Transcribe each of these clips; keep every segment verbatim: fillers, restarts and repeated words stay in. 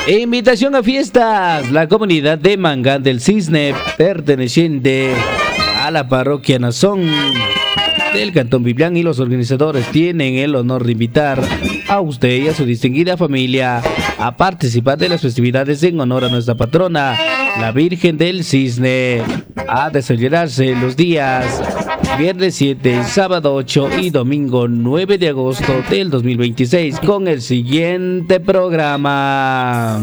Invitación a fiestas. La comunidad de Mangán del Cisne, perteneciente a la parroquia Nazón del Cantón Biblián, y los organizadores tienen el honor de invitar a usted y a su distinguida familia a participar de las festividades en honor a nuestra patrona, la Virgen del Cisne, a desarrollarse los días viernes siete, sábado ocho y domingo nueve de agosto del dos mil veintiséis con el siguiente programa.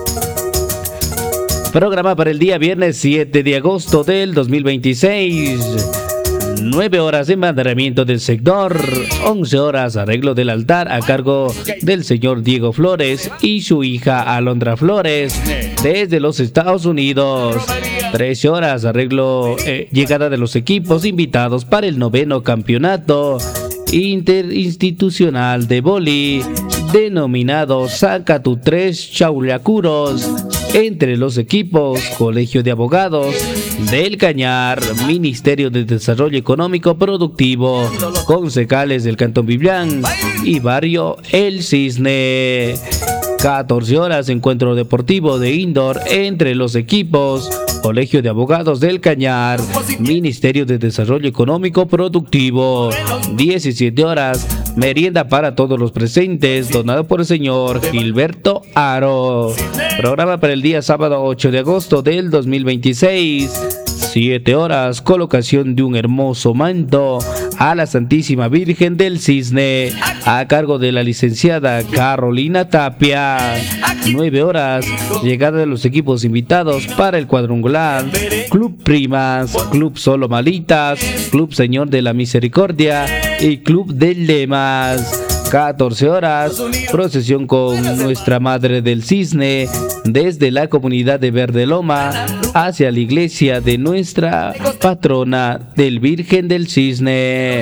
Programa para el día viernes siete de agosto del dos mil veintiséis. nueve horas de mantenimiento del sector, once horas arreglo del altar a cargo del señor Diego Flores y su hija Alondra Flores desde los Estados Unidos. trece horas arreglo eh, llegada de los equipos invitados para el noveno campeonato interinstitucional de vóley denominado Saca tu tres Chaulacuros, entre los equipos Colegio de Abogados del Cañar, Ministerio de Desarrollo Económico Productivo, concejales del Cantón Biblián y Barrio El Cisne. catorce horas encuentro deportivo de indoor entre los equipos Colegio de Abogados del Cañar, Ministerio de Desarrollo Económico Productivo. diecisiete horas merienda para todos los presentes, donado por el señor Gilberto Aro. Programa para el día sábado ocho de agosto del dos mil veintiséis. siete horas, colocación de un hermoso manto a la Santísima Virgen del Cisne, a cargo de la licenciada Carolina Tapia. nueve horas, llegada de los equipos invitados para el cuadrangular Club Primas, Club Solo Malitas, Club Señor de la Misericordia y Club de Lemas. catorce horas, procesión con Nuestra Madre del Cisne desde la comunidad de Verde Loma hacia la iglesia de nuestra patrona del Virgen del Cisne.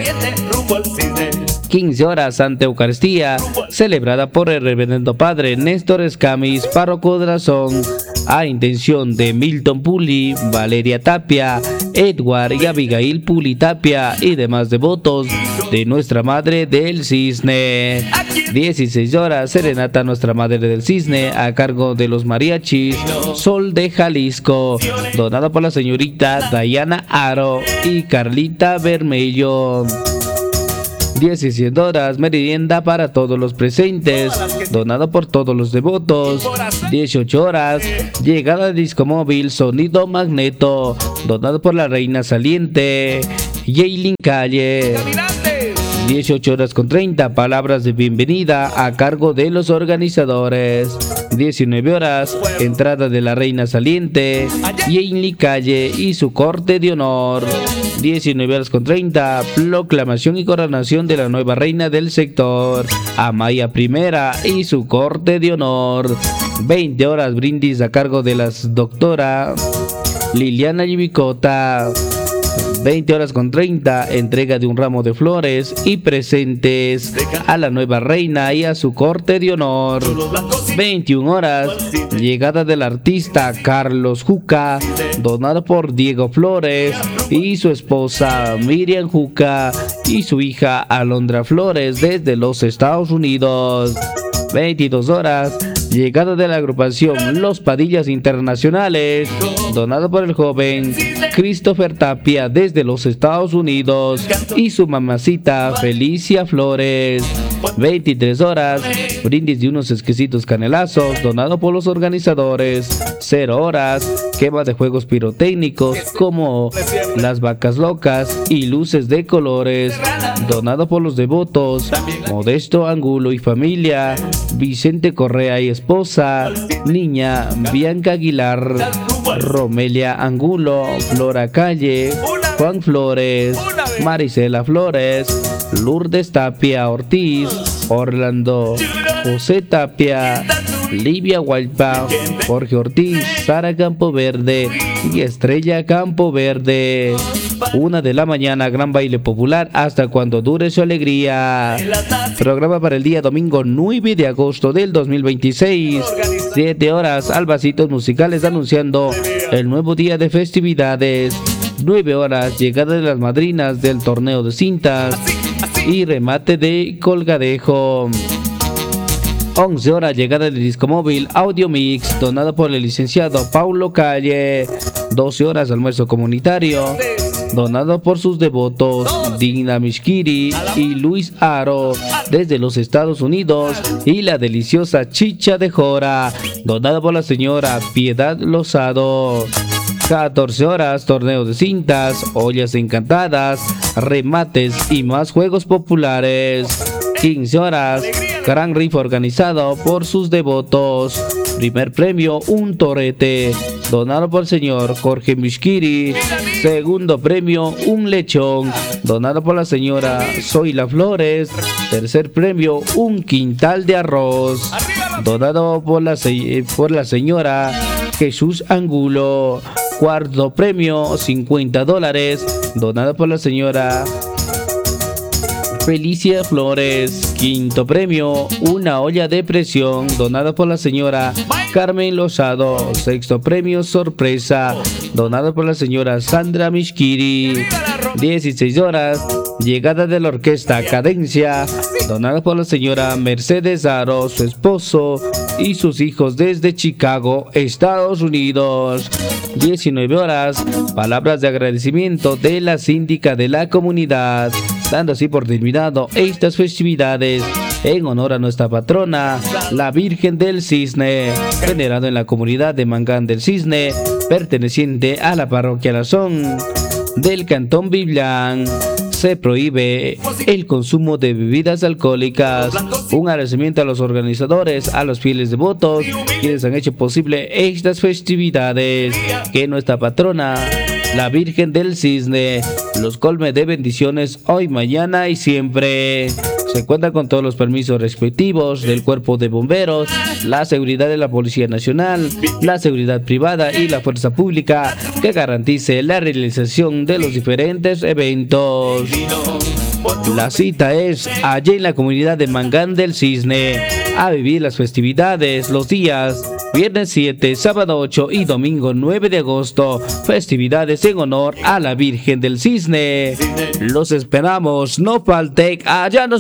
quince horas, Santa Eucaristía, celebrada por el Reverendo Padre Néstor Escamis, párroco de Razón, a intención de Milton Puli, Valeria Tapia, Edward y Abigail Puli Tapia y demás devotos de Nuestra Madre del Cisne. dieciséis horas, serenata a Nuestra Madre del Cisne a cargo de los mariachis Sol de Jalisco, donado por la señorita Dayana Aro y Carlita Bermello. diecisiete horas, merienda para todos los presentes, donado por todos los devotos. dieciocho horas, llegada de disco móvil Sonido Magneto, donado por la reina saliente Yailin Calle. dieciocho horas con treinta, palabras de bienvenida a cargo de los organizadores. diecinueve horas, entrada de la reina saliente Yailin Calle y su corte de honor. diecinueve horas con treinta, proclamación y coronación de la nueva reina del sector, Amaya Primera y su corte de honor. veinte horas, brindis a cargo de la doctora Liliana Yibicota. veinte horas con treinta, entrega de un ramo de flores y presentes a la nueva reina y a su corte de honor. veintiuna horas, llegada del artista Carlos Juca, donado por Diego Flores y su esposa Miriam Juca y su hija Alondra Flores desde los Estados Unidos. veintidós horas, llegada de la agrupación Los Padillas Internacionales, donado por el joven Christopher Tapia desde los Estados Unidos y su mamacita Felicia Flores. veintitrés horas, brindis de unos exquisitos canelazos, donado por los organizadores. cero horas, quema de juegos pirotécnicos como las vacas locas y luces de colores, donado por los devotos Modesto Angulo y familia, Vicente Correa y esposa, niña Bianca Aguilar, Romelia Angulo, Flora Calle, Juan Flores, Marisela Flores, Lourdes Tapia Ortiz, Orlando José Tapia, Livia Hualpa, Jorge Ortiz, Sara Campoverde y Estrella Campoverde. Una de la mañana, gran baile popular hasta cuando dure su alegría. Programa para el día domingo nueve de agosto del dos mil veintiséis. siete horas, albacitos musicales anunciando el nuevo día de festividades. nueve horas, llegada de las madrinas del torneo de cintas y remate de colgadejo. once horas, llegada del disco móvil Audio Mix, donado por el licenciado Paulo Calle. doce horas, almuerzo comunitario, donado por sus devotos Dina Mishkiri y Luis Aro desde los Estados Unidos. Y la deliciosa chicha de jora, donada por la señora Piedad Lozado. catorce horas, torneo de cintas, ollas encantadas, remates y más juegos populares. quince horas, gran rifa organizado por sus devotos. Primer premio, un torete, donado por el señor Jorge Mishkiri. Segundo premio, un lechón, donado por la señora Zoila Flores. Tercer premio, un quintal de arroz, donado por la, se por la señora Jesús Angulo. Cuarto premio, cincuenta dólares, donado por la señora Felicia Flores. Quinto premio, una olla de presión, donado por la señora Carmen Lozado. Sexto premio, sorpresa, donado por la señora Sandra Mishkiri. dieciséis horas, llegada de la orquesta Cadencia, donada por la señora Mercedes Aro, su esposo y sus hijos desde Chicago, Estados Unidos. diecinueve horas, palabras de agradecimiento de la síndica de la comunidad, dando así por terminado estas festividades en honor a nuestra patrona, la Virgen del Cisne, venerado en la comunidad de Mangán del Cisne, perteneciente a la parroquia Lazón del Cantón Biblián. Se prohíbe el consumo de bebidas alcohólicas. Un agradecimiento a los organizadores, a los fieles devotos, quienes han hecho posible estas festividades. Que nuestra patrona, la Virgen del Cisne, los colme de bendiciones hoy, mañana y siempre. Se cuenta con todos los permisos respectivos del Cuerpo de Bomberos, la seguridad de la Policía Nacional, la seguridad privada y la fuerza pública que garantice la realización de los diferentes eventos. La cita es allá en la comunidad de Mangán del Cisne, a vivir las festividades los días viernes siete, sábado ocho y domingo nueve de agosto, festividades en honor a la Virgen del Cisne. Los esperamos, no falten, allá nos